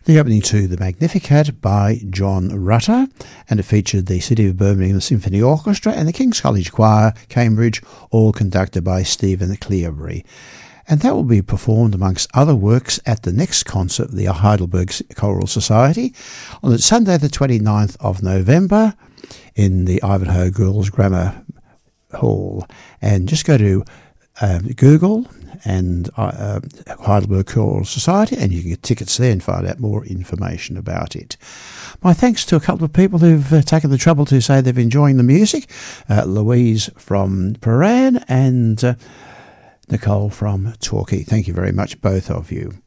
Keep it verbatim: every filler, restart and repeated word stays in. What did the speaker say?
The opening to The Magnificat by John Rutter, and it featured the City of Birmingham Symphony Orchestra and the King's College Choir, Cambridge, all conducted by Stephen Cleobury. And that will be performed amongst other works at the next concert of the Heidelberg Choral Society on Sunday the twenty-ninth of November in the Ivanhoe Girls Grammar Hall. And just go to um, Google and uh, Heidelberg Choral Society, and you can get tickets there and find out more information about it. My thanks to a couple of people who've uh, taken the trouble to say they've enjoying the music. Uh, Louise from Paran and uh, Nicole from Torquay. Thank you very much, both of you.